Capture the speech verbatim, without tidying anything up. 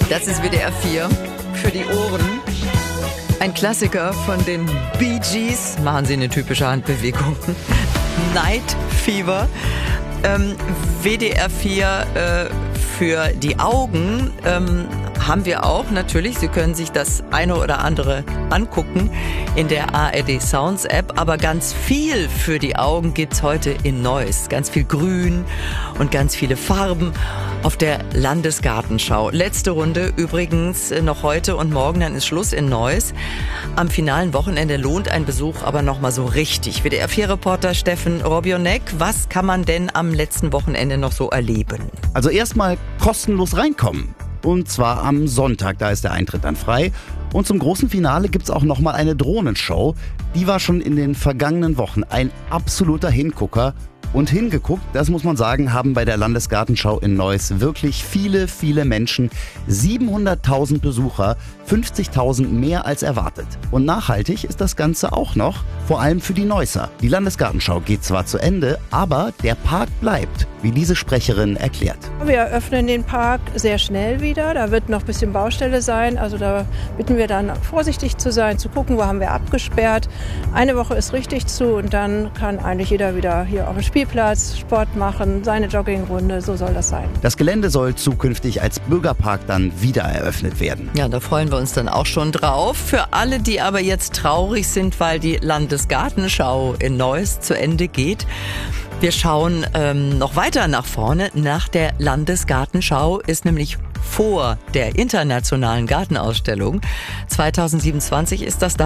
Das ist W D R vier für die Ohren. Ein Klassiker von den Bee Gees. Machen Sie eine typische Handbewegung. Night Fever. Ähm, W D R vier äh, für die Augen ähm, haben wir auch natürlich. Sie können sich das eine oder andere angucken in der A R D Sounds App. Aber ganz viel für die Augen gibt's heute in Neuss. Ganz viel Grün und ganz viele Farben auf der Landesgartenschau. Letzte Runde übrigens noch heute und morgen, dann ist Schluss in Neuss. Am finalen Wochenende lohnt ein Besuch aber nochmal so richtig. W D R vier Reporter Steffen Robionek, was kann man denn am letzten Wochenende noch so erleben? Also erstmal kostenlos reinkommen. Und zwar am Sonntag, da ist der Eintritt dann frei. Und zum großen Finale gibt's auch nochmal eine Drohnenshow. Die war schon in den vergangenen Wochen ein absoluter Hingucker. Und hingeguckt, das muss man sagen, haben bei der Landesgartenschau in Neuss wirklich viele, viele Menschen. siebenhunderttausend Besucher, fünfzigtausend mehr als erwartet. Und nachhaltig ist das Ganze auch noch, vor allem für die Neusser. Die Landesgartenschau geht zwar zu Ende, aber der Park bleibt, wie diese Sprecherin erklärt. Wir eröffnen den Park sehr schnell wieder. Da wird noch ein bisschen Baustelle sein. Also da bitten wir dann vorsichtig zu sein, zu gucken, wo haben wir abgesperrt. Eine Woche ist richtig zu und dann kann eigentlich jeder wieder hier auf dem Spielplatz Sport machen, seine Joggingrunde, so soll das sein. Das Gelände soll zukünftig als Bürgerpark dann wieder eröffnet werden. Ja, da freuen wir uns dann auch schon drauf. Für alle, die aber jetzt traurig sind, weil die Landesgartenschau in Neuss zu Ende geht. Wir schauen ähm, noch weiter nach vorne. Nach der Landesgartenschau ist nämlich vor der internationalen Gartenausstellung. zweitausendsiebenundzwanzig ist das da.